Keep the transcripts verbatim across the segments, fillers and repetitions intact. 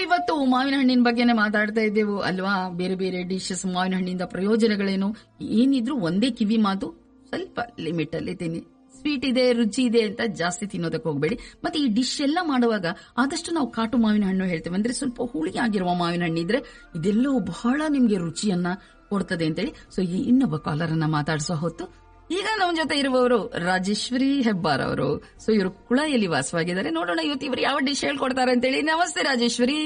ಇವತ್ತು ಮಾವಿನ ಹಣ್ಣಿನ ಬಗ್ಗೆನೇ ಮಾತಾಡ್ತಾ ಇದ್ದೇವು ಅಲ್ವಾ. ಬೇರೆ ಬೇರೆ ಡಿಶಸ್, ಮಾವಿನ ಹಣ್ಣಿಂದ ಪ್ರಯೋಜನಗಳೇನು, ಏನಿದ್ರು ಒಂದೇ ಕಿವಿ ಮಾತು, ಸ್ವಲ್ಪ ಲಿಮಿಟ್ ಅಲ್ಲಿ ತಿನ್ನಿ. ಸ್ವೀಟ್ ಇದೆ, ರುಚಿ ಇದೆ ಅಂತ ಜಾಸ್ತಿ ತಿನ್ನೋದಕ್ಕೆ ಹೋಗಬೇಡಿ. ಮತ್ತೆ ಈ ಡಿಶ್ ಎಲ್ಲ ಮಾಡುವಾಗ ಆದಷ್ಟು ನಾವು ಕಾಟು ಮಾವಿನ ಹಣ್ಣು ಹೇಳ್ತೇವೆ, ಅಂದ್ರೆ ಸ್ವಲ್ಪ ಹುಳಿ ಆಗಿರುವ ಮಾವಿನ ಹಣ್ಣಿದ್ರೆ ಇದೆಲ್ಲೋ ಬಹಳ ನಿಮ್ಗೆ ರುಚಿಯನ್ನ ಕೊಡ್ತದೆ ಅಂತೇಳಿ. ಸೊ ಈ ಇನ್ನೊಬ್ಬ ಕಾಲರ್ ಅನ್ನ ಮಾತಾಡಿಸೋ ಹೊತ್ತು ಈಗ ನಮ್ಮ ಜೊತೆ ಇರುವವರು ರಾಜೇಶ್ವರಿ ಹೆಬ್ಬಾರ್ ಅವರು. ಸೊ ಇವರು ಕುಳಾಯಲ್ಲಿ ವಾಸವಾಗಿದ್ದಾರೆ. ನೋಡೋಣ ಇವತ್ತು ಇವರು ಯಾವ ಡಿಶ್ ಹೇಳ್ಕೊಡ್ತಾರೆ ಅಂತೇಳಿ. ನಮಸ್ತೆ ರಾಜೇಶ್ವರಿ.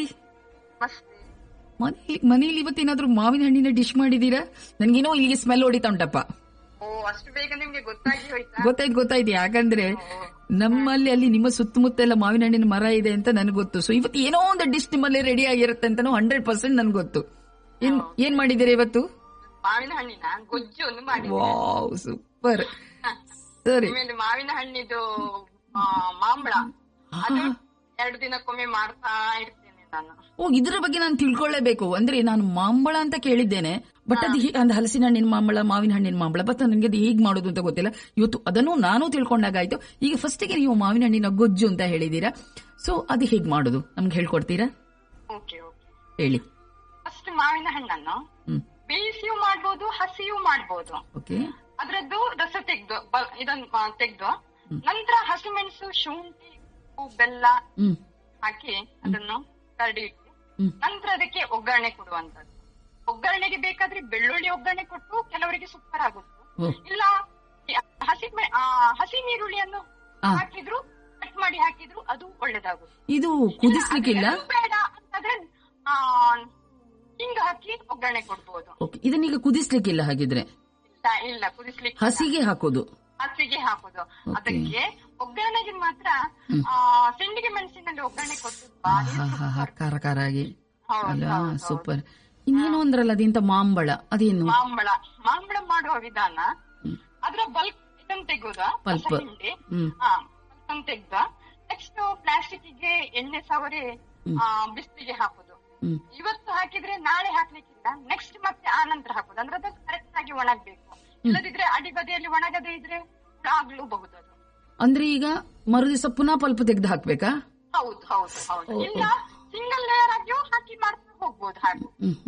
ಮನೇಲಿ ಇವತ್ತೇನಾದ್ರೂ ಮಾವಿನ ಹಣ್ಣಿನ ಡಿಶ್ ಮಾಡಿದೀರಾ? ನನ್ಗೇನೋ ಇಲ್ಲಿಗೆ ಸ್ಮೆಲ್ ಹೊಡಿತಾ ಉಂಟಪ್ಪ. ಗೊತ್ತಾಯ್ತು ಗೊತ್ತಾಯ್ತು ಯಾಕಂದ್ರೆ ನಮ್ಮಲ್ಲಿ ಅಲ್ಲಿ ನಿಮ್ಮ ಸುತ್ತಮುತ್ತ ಎಲ್ಲ ಮಾವಿನ ಹಣ್ಣಿನ ಮರ ಇದೆ ಅಂತ ನನ್ಗೆ ಗೊತ್ತು. ಸೊ ಇವತ್ತು ಏನೋ ಒಂದು ಡಿಶ್ ನಿಮ್ಮಲ್ಲಿ ರೆಡಿ ಆಗಿರುತ್ತೆ ಅಂತ ಹಂಡ್ರೆಡ್ ಪರ್ಸೆಂಟ್ ನನ್ಗೆ ಗೊತ್ತು. ಏನ್ ಏನ್ ಮಾಡಿದ್ದೀರಾ ಇವತ್ತು? ಮಾವಿನ ಹಣ್ಣಿನ ಗೊಜ್ಜು ಒಂದು ಮಾಡಿ. Wow, super. ಸರಿ, ಮಾವಿನ ಹಣ್ಣಿದು ಮಾಂಬಳ ಅದು ಎರಡು ದಿನಕ್ಕೊಮ್ಮೆ ಮಾಡ್ತಾ ಇರ್ತೇನೆ ನಾನು. ಓ, ಇದ್ರ ಬಗ್ಗೆ ನಾನು ತಿಳ್ಕೊಳ್ಳೇಬೇಕು. ಅಂದ್ರೆ ನಾನು ಮಾಂಬಳ ಅಂತ ಕೇಳಿದ್ದೇನೆ, ಬಟ್ ಅದು ಒಂದು ಹಲಸಿನ ಹಣ್ಣಿನ ಮಾಂಬಳ, ಮಾವಿನ ಹಣ್ಣಿನ ಮಾಂಬಳ, ಬಟ್ ನನಗೆ ಅದು ಹೇಗ್ ಮಾಡೋದು ಅಂತ ಗೊತ್ತಿಲ್ಲ. ಇವತ್ತು ಅದನ್ನು ನಾನು ತಿಳ್ಕೊಂಡಾಗಾಯ್ತು. ಈಗ ಫಸ್ಟಿಗೆ ನೀವು ಮಾವಿನ ಹಣ್ಣಿನ ಗೊಜ್ಜು ಅಂತ ಹೇಳಿದೀರಾ. ಸೊ ಅದು ಹೇಗ್ ಮಾಡೋದು ನಮ್ಗೆ ಹೇಳ್ಕೊಡ್ತೀರಾ? ಓಕೆ ಓಕೆ ಹೇಳಿ. ಫಸ್ಟ್ ಮಾವಿನ ಹಣ್ಣನ್ನು ಬೇಯಿಸಿಯೂ ಮಾಡ್ಬೋದು, ಹಸಿಯೂ ಮಾಡ್ಬೋದು. ಅದ್ರದ್ದು ರಸ ತೆಗ್ದು ಇದನ್ನು ತೆಗ್ದು ನಂತರ ಹಸಿಮೆಣಸು, ಶುಂಠಿ, ಬೆಲ್ಲ ಹಾಕಿ ಅದನ್ನು ಕರಡಿ ಇಟ್ಟು ನಂತರ ಅದಕ್ಕೆ ಒಗ್ಗರಣೆ ಕೊಡುವಂತದ್ದು. ಒಗ್ಗರಣೆಗೆ ಬೇಕಾದ್ರೆ ಬೆಳ್ಳುಳ್ಳಿ ಒಗ್ಗರಣೆ ಕೊಟ್ಟು ಕೆಲವರಿಗೆ ಸೂಪರ್ ಆಗುತ್ತೆ. ಇಲ್ಲ ಹಸಿ ಹಸಿ ನೀರುಳ್ಳಿಯನ್ನು ಹಾಕಿದ್ರು, ಕಟ್ ಮಾಡಿ ಹಾಕಿದ್ರು ಅದು ಒಳ್ಳೇದಾಗುತ್ತೆ. ಇದು ಕುದಿಸ್ಲಿಕ್ಕಿಲ್ಲ ಬೇಡ ಅಂತಂದ್ರೆ ಹಿಂಗ ಹಾಕಿ ಒಗ್ಗರಣೆ ಕೊಡ್ಬೋದು. ಇದನ್ನೀಗ ಕುದಿಸ್ಲಿಕ್ಕಿಲ್ಲ ಹಾಗಿದ್ರೆ? ಇಲ್ಲ ಇಲ್ಲ ಕುದಿಸ್ಲಿಕ್ಕೆ, ಹಸಿಗೆ ಹಾಕೋದು. ಹಸಿಗೆ ಹಾಕೋದು. ಅದಕ್ಕೆ ಒಗ್ಗರಣೆಗೆ ಮಾತ್ರ ಸಿಂಡಿಗೆ ಮೆಣಸಿನಲ್ಲಿ ಒಗ್ಗರಣೆ ಕೊಟ್ಟು ಖಾರ ಖಾರ ಆಗಿ ಸೂಪರ್. ಇನ್ನೇನು ಅಂದ್ರಲ್ಲ ಅದಿಂತ ಮಾಂಬಳ, ಅದೇನು? ಮಾಂಬಳ ಮಾಂಬಳ ಮಾಡುವ ವಿಧಾನ ಅದ್ರ ಬಲ್ಕ್ ಇದನ್ನ ತೆಗೋದ ಪಲ್ಪ್ ಹಿಂಡಿ ಪಲ್ಪ್ ತೆಗ್ದ ನೆಕ್ಸ್ಟ್ ಪ್ಲಾಸ್ಟಿಕ್ ಗೆ ಎಣ್ಣೆ ಸವರಿ ಬಿಸಿಲಿಗೆ ಹಾಕುದು. ಇವತ್ತು ಹಾಕಿದ್ರೆ ನಾಳೆ ಹಾಕ್ಲಿಕ್ಕಿಲ್ಲ, ನೆಕ್ಸ್ಟ್ ಮತ್ತೆ ಆ ನಂತರ ಹಾಕುದು. ಅಂದ್ರೆ ಅದು ಕರೆಕ್ಟ್ ಆಗಿ ಒಣಗ್ಬೇಕು. ಇಲ್ಲದಿದ್ರೆ ಅಡಿ ಬದಿಯಲ್ಲಿ ಒಣಗದೇ ಇದ್ರೆ ಆಗ್ಲೂಬಹುದು ಅದು. ಅಂದ್ರೆ ಈಗ ಮರುದಿವಸ ಪುನಃ ಪಲ್ಪ್ ತೆಗೆದು ಹಾಕ್ಬೇಕಾ? ಹೌದು ಹೌದು ಹೌದು. ಇಲ್ಲ ಸಿಂಗಲ್ ಲೇಯರ್ ಆಗಿಯೂ ಹಾಕಿ ಮಾಡ್ತಾ ಹೋಗ್ಬೋದು. ಹಾಗೆ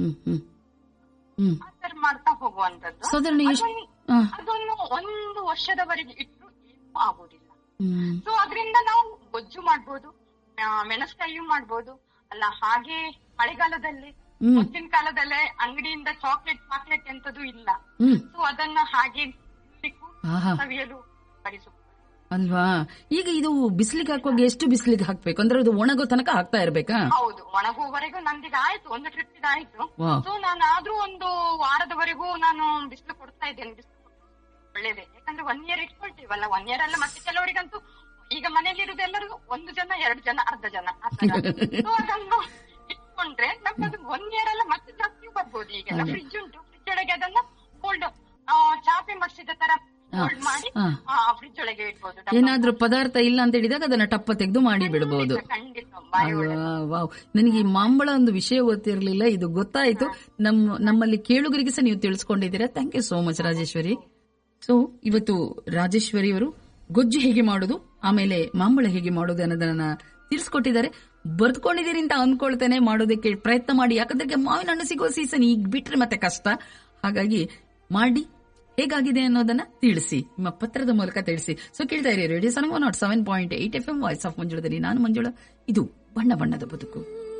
ಆತರ ಮಾಡ್ತಾ ಹೋಗುವಂತದ್ದು. ಅದನ್ನು ಒಂದು ವರ್ಷದವರೆಗೆ ಇಟ್ಟು ಏನೂ ಆಗುದಿಲ್ಲ. ಸೊ ಅದರಿಂದ ನಾವು ಗೊಜ್ಜು ಮಾಡ್ಬೋದು, ಮೆಣಸ್ಕಾಯಿಯೂ ಮಾಡ್ಬೋದು. ಅಲ್ಲ ಹಾಗೆ ಮಳೆಗಾಲದಲ್ಲಿ ಮುಂಚಿನ ಕಾಲದಲ್ಲೇ ಅಂಗಡಿಯಿಂದ ಚಾಕ್ಲೇಟ್ ಚಾಕ್ಲೇಟ್ ಎಂತದೂ ಇಲ್ಲ. ಸೊ ಅದನ್ನ ಹಾಗೆ ಸವಿಯಲು ಬಡಿಸುತ್ತಾರೆ ಅಲ್ವಾ. ಈಗ ಇದು ಬಿಸಿಲಿಗೆ ಹಾಕುವಾಗ ಎಷ್ಟು ಬಿಸಿಲಿಗೆ ಹಾಕ್ಬೇಕು? ಅಂದ್ರೆ ಅದು ಒಣಗೋ ತನಕ ಹಾಕ್ತಾ ಇರ್ಬೇಕಾ? ಹೌದು, ಒಣಗುವವರೆಗೂ ನಂದೀಗ ಆಯ್ತು, ಒಂದು ಟ್ರಿಪ್ ಇದಾಯ್ತು. ಸೊ ನಾನು ಆದ್ರೂ ಒಂದು ವಾರದವರೆಗೂ ನಾನು ಬಿಸಿಲು ಕೊಡ್ತಾ ಇದ್ದೇನೆ. ಬಿಸಿಲು ಒಳ್ಳೇದೇ, ಯಾಕಂದ್ರೆ ಒನ್ ಇಯರ್ ಇಟ್ಕೊಳ್ತೀವಲ್ಲ. ಒನ್ ಇಯರ್ ಅಲ್ಲ, ಮತ್ತೆ ಕೆಲವರಿಗಂತೂ ಈಗ ಮನೇಲಿ ಇರುವುದು ಎಲ್ಲರಿಗೂ ಒಂದು ಜನ, ಎರಡು ಜನ, ಅರ್ಧ ಜನ ಆತರ. ಸೊ ಅದನ್ನು ಇಟ್ಕೊಂಡ್ರೆ ನಮ್ಮದು ಒನ್ ಇಯರ್ ಅಲ್ಲ ಮತ್ತೆ ಜಾಸ್ತಿ ಬರ್ಬೋದು. ಈಗೆಲ್ಲ ಫ್ರಿಜ್ ಉಂಟು, ಫ್ರಿಜ್ ಒಳಗೆ ಅದನ್ನ ಕೋಲ್ಡ್ ಚಾಪೆ ಮಾಡಿಸಿದ ತರ ಕೋಲ್ಡ್ ಮಾಡಿ ಫ್ರಿಜ್ ಒಳಗೆ ಇಡ್ಬೋದು. ಏನಾದ್ರೂ ಪದಾರ್ಥ ಇಲ್ಲ ಅಂತ ಹೇಳಿದಾಗ ಅದನ್ನ ಟಪ್ಪ ತೆಗೆದು ಮಾಡಿ ಬಿಡಬಹುದು. ವಾವ್, ನನಗೆ ಈ ಮಾಂಬಳ ಒಂದು ವಿಷಯ ಗೊತ್ತಿರಲಿಲ್ಲ, ಇದು ಗೊತ್ತಾಯ್ತು. ನಮ್ಮ ನಮ್ಮಲ್ಲಿ ಕೇಳುಗರಿಗೆ ಸಹ ನೀವು ತಿಳಿಸ್ಕೊಂಡಿದ್ದೀರಾ. Thank you so much Rajeshwari. So ಇವತ್ತು ರಾಜೇಶ್ವರಿ ಅವರು ಗೊಜ್ಜು ಹೇಗೆ ಮಾಡೋದು, ಆಮೇಲೆ ಮಾಂಬಳ ಹೇಗೆ ಮಾಡೋದು ಅನ್ನೋದನ್ನ ತಿಳಿಸ್ಕೊಟ್ಟಿದ್ದಾರೆ. ಬರ್ದ್ಕೊಂಡಿದ್ದೀರಿ ಅಂತ ಅನ್ಕೊಳ್ತೇನೆ, ಮಾಡೋದಕ್ಕೆ ಪ್ರಯತ್ನ ಮಾಡಿ. ಯಾಕಂದ್ರೆ ಮಾವಿನ ಹಣ್ಣು ಸಿಗುವ ಸೀಸನ್ ಈಗ ಬಿಟ್ರೆ ಮತ್ತೆ ಕಷ್ಟ. ಹಾಗಾಗಿ ಮಾಡಿ ಹೇಗಾಗಿದೆ ಅನ್ನೋದನ್ನ ತಿಳಿಸಿ, ನಿಮ್ಮ ಪತ್ರದ ಮೂಲಕ ತಿಳಿಸಿ. ಸೊ ಕೇಳ್ತಾ ಇರಿ radio seven not seven point eight F M voice of ಮಂಜುಳದಲ್ಲಿ. ನಾನು ಮಂಜುಳ, ಇದು ಬಣ್ಣ ಬಣ್ಣದ ಬದುಕು.